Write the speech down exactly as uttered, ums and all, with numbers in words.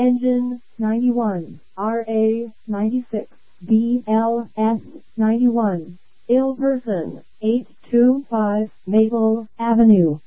Engine ninety-one, R A ninety-six, B L S ninety-one. Ill person, eight two five Maple Avenue.